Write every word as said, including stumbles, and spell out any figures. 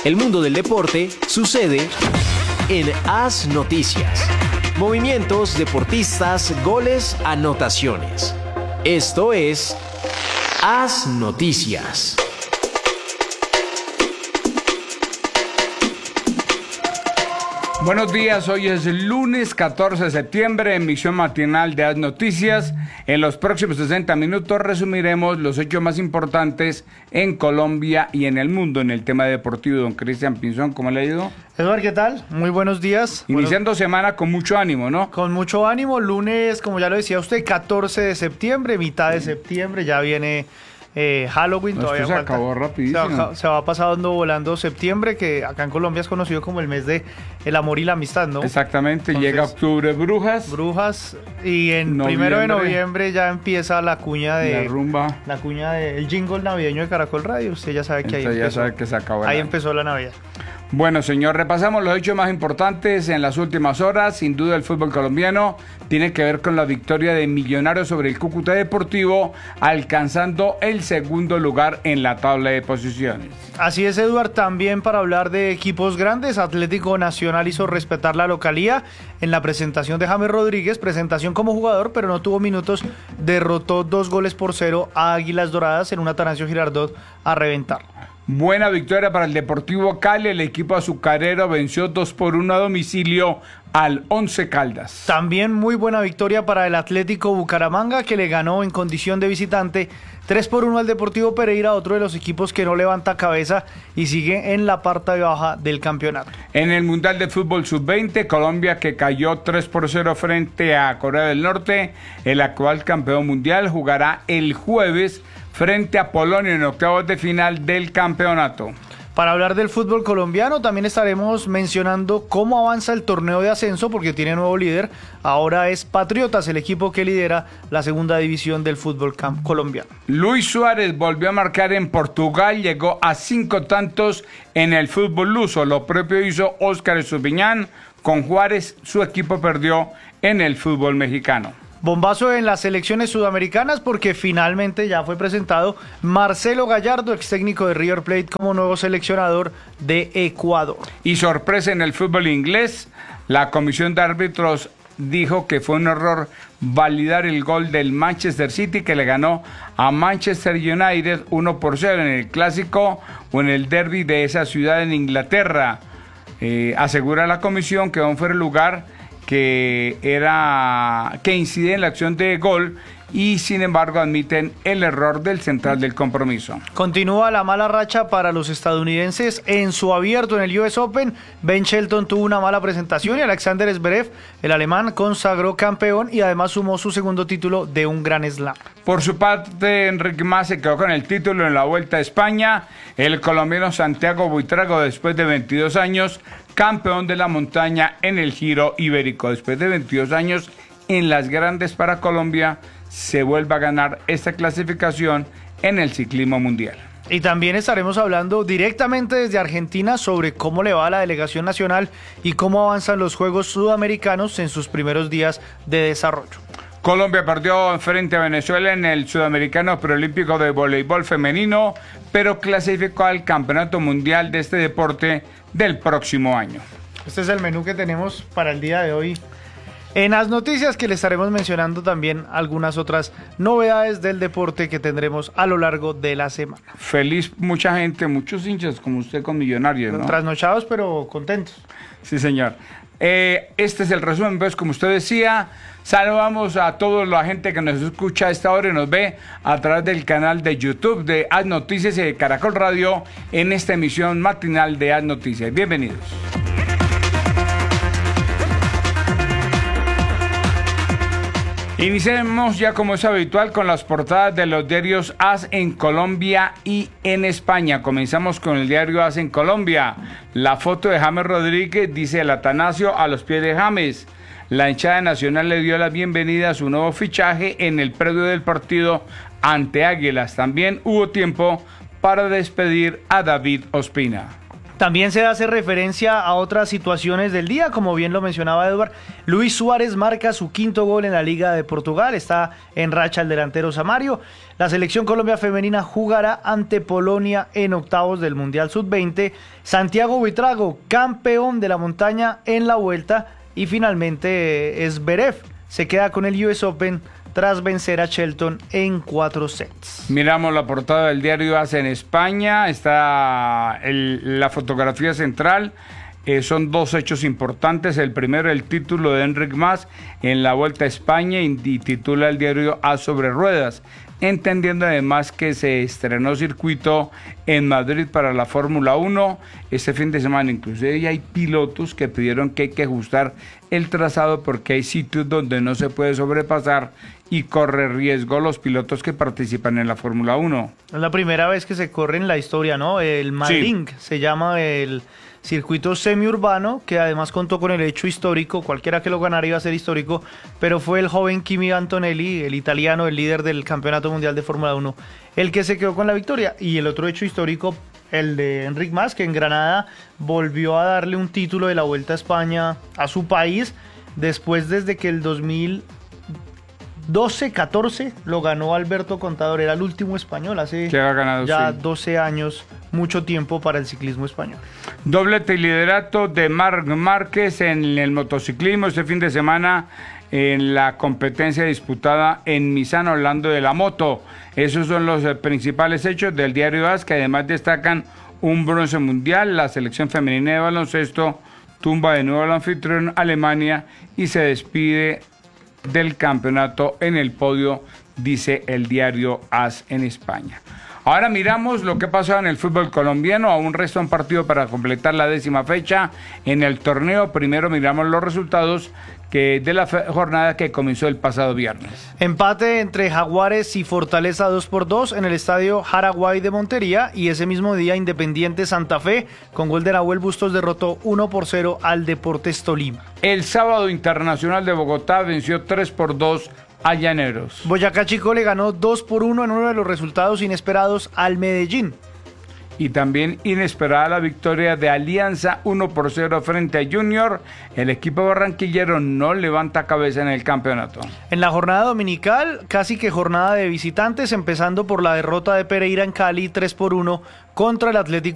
El mundo del deporte sucede en As Noticias. Movimientos, deportistas, goles, anotaciones. Esto es As Noticias. Buenos días, hoy es lunes catorce de septiembre, emisión matinal de As Noticias. En los próximos sesenta minutos resumiremos los hechos más importantes en Colombia y en el mundo en el tema deportivo. Don Cristian Pinzón, ¿cómo le ha ido? Eduardo, ¿qué tal? Muy buenos días. Iniciando bueno, semana con mucho ánimo, ¿no? Con mucho ánimo, lunes, como ya lo decía usted, catorce de septiembre, mitad de septiembre, ya viene... Eh, Halloween, no, todavía se falta. acabó rapidísimo. Se va, se va pasando volando septiembre, que acá en Colombia es conocido como el mes de el amor y la amistad, ¿no? Exactamente. Entonces, llega octubre, brujas. Brujas, y en noviembre, primero de noviembre ya empieza la cuña de... La rumba. La cuña de... El jingle navideño de Caracol Radio. Usted ya sabe que Entonces ahí ya empezó. sabe que se acabó Ahí el empezó la Navidad. Bueno, señor, repasamos los hechos más importantes en las últimas horas. Sin duda el fútbol colombiano tiene que ver con la victoria de Millonarios sobre el Cúcuta Deportivo, alcanzando el segundo lugar en la tabla de posiciones. Así es, Eduard. También para hablar de equipos grandes, Atlético Nacional hizo respetar la localía en la presentación de James Rodríguez, presentación como jugador, pero no tuvo minutos, derrotó dos goles por cero a Águilas Doradas en un Atanasio Girardot a reventar. Buena victoria para el Deportivo Cali, el equipo azucarero venció dos por uno a domicilio al Once Caldas. También muy buena victoria para el Atlético Bucaramanga, que le ganó en condición de visitante tres por uno al Deportivo Pereira, otro de los equipos que no levanta cabeza y sigue en la parte baja del campeonato. En el Mundial de Fútbol sub veinte, Colombia, que cayó tres por cero frente a Corea del Norte, el actual campeón mundial, jugará el jueves frente a Polonia en octavos de final del campeonato. Para hablar del fútbol colombiano, también estaremos mencionando cómo avanza el torneo de ascenso, porque tiene nuevo líder. Ahora es Patriotas, el equipo que lidera la segunda división del fútbol colombiano. Luis Suárez volvió a marcar en Portugal, llegó a cinco tantos en el fútbol luso. Lo propio hizo Óscar Estupiñán. Con Juárez, su equipo perdió en el fútbol mexicano. Bombazo en las selecciones sudamericanas, porque finalmente ya fue presentado Marcelo Gallardo, ex técnico de River Plate, como nuevo seleccionador de Ecuador. Y sorpresa en el fútbol inglés, la comisión de árbitros dijo que fue un error validar el gol del Manchester City, que le ganó a Manchester United uno por cero en el clásico o en el derbi de esa ciudad en Inglaterra. Eh, asegura la comisión que aún fue el lugar que era que incide en la acción de gol, y sin embargo admiten el error del central del compromiso. Continúa la mala racha para los estadounidenses en su abierto en el U S Open. Ben Shelton tuvo una mala presentación y Alexander Zverev, el alemán, consagró campeón y además sumó su segundo título de un Grand Slam. Por su parte, Enrique Mas se quedó con el título en la Vuelta a España. El colombiano Santiago Buitrago, después de veintidós años, campeón de la montaña en el Giro Ibérico. Después de veintidós años en las grandes para Colombia, se vuelve a ganar esta clasificación en el ciclismo mundial. Y también estaremos hablando directamente desde Argentina sobre cómo le va a la delegación nacional y cómo avanzan los Juegos Sudamericanos en sus primeros días de desarrollo. Colombia perdió frente a Venezuela en el Sudamericano Preolímpico de Voleibol Femenino, pero clasificó al Campeonato Mundial de este deporte del próximo año. Este es el menú que tenemos para el día de hoy en As Noticias, que le estaremos mencionando también algunas otras novedades del deporte que tendremos a lo largo de la semana. Feliz mucha gente, muchos hinchas como usted con Millonarios, ¿no? Trasnochados pero contentos. Sí, señor. Eh, este es el resumen, pues, como usted decía. Saludamos a toda la gente que nos escucha a esta hora y nos ve a través del canal de YouTube de As Noticias y de Caracol Radio en esta emisión matinal de As Noticias. Bienvenidos. Iniciemos ya, como es habitual, con las portadas de los diarios As en Colombia y en España. Comenzamos con el diario As en Colombia. La foto de James Rodríguez, dice el Atanasio, a los pies de James. La hinchada nacional le dio la bienvenida a su nuevo fichaje en el predio del partido ante Águilas. También hubo tiempo para despedir a David Ospina. También se hace referencia a otras situaciones del día, como bien lo mencionaba Edward. Luis Suárez marca su quinto gol en la Liga de Portugal, está en racha el delantero Samario. La selección Colombia femenina jugará ante Polonia en octavos del Mundial sub veinte. Santiago Buitrago, campeón de la montaña en la vuelta. Y finalmente eh, Zverev se queda con el U S Open tras vencer a Shelton en cuatro sets. Miramos la portada del diario AS en España, está el, la fotografía central, eh, son dos hechos importantes. El primero, el título de Enric Mas en la Vuelta a España, y, y titula el diario AS sobre ruedas, entendiendo además que se estrenó circuito en Madrid para la Fórmula uno este fin de semana. Inclusive ya hay pilotos que pidieron que hay que ajustar el trazado porque hay sitios donde no se puede sobrepasar y corre riesgo los pilotos que participan en la Fórmula uno. Es la primera vez que se corre en la historia, ¿no? El Madrid Sí. se llama el circuito semiurbano, que además contó con el hecho histórico, cualquiera que lo ganara iba a ser histórico, pero fue el joven Kimi Antonelli, el italiano, el líder del Campeonato Mundial de Fórmula uno, el que se quedó con la victoria. Y el otro hecho histórico, el de Enric Mas, que en Granada volvió a darle un título de la Vuelta a España a su país, después desde que el dos mil doce catorce lo ganó Alberto Contador, era el último español, hace Que ha ganado, ya sí. doce años, mucho tiempo para el ciclismo español. Doblete y liderato de Marc Márquez en el motociclismo este fin de semana en la competencia disputada en Misano, hablando de la moto. Esos son los eh, principales hechos del diario AS, que además destacan un bronce mundial. La selección femenina de baloncesto tumba de nuevo al anfitrión Alemania y se despide del campeonato en el podio, dice el diario AS en España. Ahora miramos lo que pasó en el fútbol colombiano. Aún resta un partido para completar la décima fecha en el torneo. Primero miramos los resultados que de la jornada que comenzó el pasado viernes. Empate entre Jaguares y Fortaleza dos por dos en el estadio Jaraguay de Montería, y ese mismo día Independiente Santa Fe con gol de Nahuel Bustos derrotó uno por cero al Deportes Tolima. El sábado Internacional de Bogotá venció tres por dos a Llaneros. Boyacá Chico le ganó dos por uno en uno de los resultados inesperados al Medellín. Y también inesperada la victoria de Alianza uno por cero frente a Junior. El equipo barranquillero no levanta cabeza en el campeonato. En la jornada dominical, casi que jornada de visitantes, empezando por la derrota de Pereira en Cali tres por uno contra el Atlético